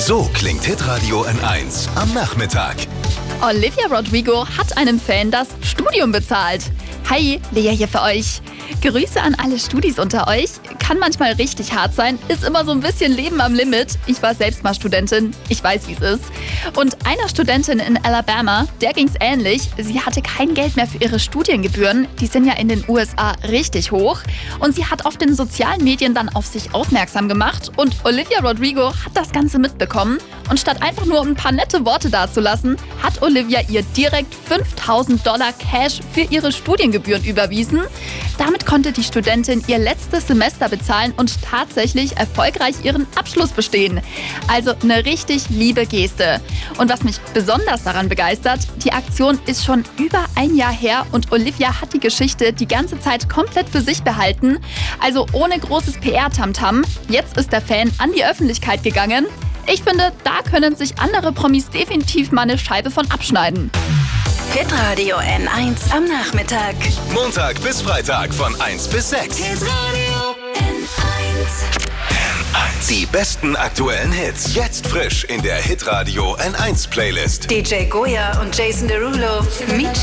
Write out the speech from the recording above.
So klingt Hitradio N1 am Nachmittag. Olivia Rodrigo hat einem Fan das Studium bezahlt. Hi, Lea hier für euch. Grüße an alle Studis unter euch. Kann manchmal richtig hart sein, ist immer so ein bisschen Leben am Limit. Ich war selbst mal Studentin, ich weiß, wie es ist. Und einer Studentin in Alabama, der ging's ähnlich. Sie hatte kein Geld mehr für ihre Studiengebühren. Die sind ja in den USA richtig hoch. Und sie hat auf den sozialen Medien dann auf sich aufmerksam gemacht. Und Olivia Rodrigo hat das Ganze mitbekommen. Und statt einfach nur ein paar nette Worte dazulassen, hat Olivia ihr direkt $5.000 Cash für ihre Studiengebühren überwiesen. Damit konnte die Studentin ihr letztes Semester bezahlen und tatsächlich erfolgreich ihren Abschluss bestehen. Also eine richtig liebe Geste. Und was mich besonders daran begeistert, die Aktion ist schon über ein Jahr her und Olivia hat die Geschichte die ganze Zeit komplett für sich behalten. Also ohne großes PR-Tamtam. Jetzt ist der Fan an die Öffentlichkeit gegangen. Ich finde, da können sich andere Promis definitiv mal eine Scheibe von abschneiden. Hitradio N1 am Nachmittag. Montag bis Freitag von 1 bis 6. Hitradio N1. Die besten aktuellen Hits. Jetzt frisch in der Hitradio N1 Playlist. DJ Goya und Jason Derulo.